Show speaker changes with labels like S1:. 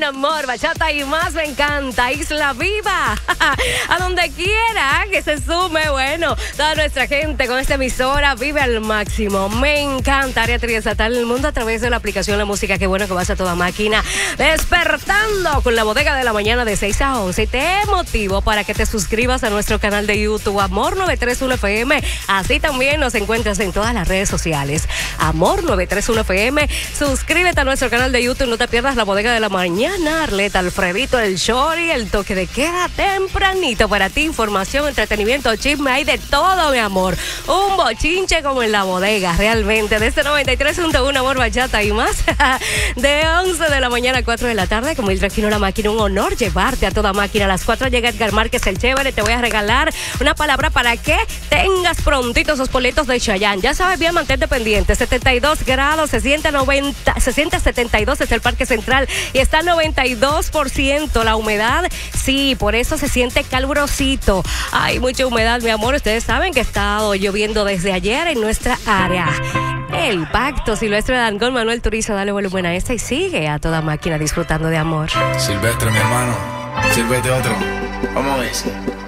S1: amor, bachata y más me encanta. Isla Viva, a donde quiera que se sume, bueno, toda nuestra gente con esta emisora vive al máximo. Me encanta área triestatal en el mundo a través de la aplicación La Música. Qué bueno que vas a toda máquina, despertando con la bodega de la mañana de 6 a 11. Y te motivo para que te suscribas a nuestro canal de YouTube, Amor 931 FM. Así también nos encuentras en todas las redes sociales. Amor 931 FM. Suscríbete a nuestro canal de YouTube. No te pierdas la bodega de la mañana. Arleta, Alfredito, el Shori, el toque de queda tempranito para ti. Información, entretenimiento, chisme, hay de todo, mi amor. Un bochinche como en la bodega, realmente. Desde 93.1 Amor, bachata y más. De 11 de la mañana a 4 de la tarde, como el Aquino la máquina. Un honor llevarte a toda máquina. A las 4 llega Edgar Márquez, el chévere. Te voy a regalar una palabra para que tengas prontito esos boletos de Chayanne. Ya sabes bien, mantente pendiente. 72 grados, se siente a 72 es el Parque Central y está al 92% la humedad. Sí, por eso se siente calurosito. Hay mucha humedad, mi amor. Ustedes saben que ha estado lloviendo desde ayer en nuestra área. El Pacto, Silvestre Dangond, Manuel Turizo, dale volumen a esta y sigue a toda máquina disfrutando de amor.
S2: Silvestre, mi hermano, sírvete otro. Vamos a ver.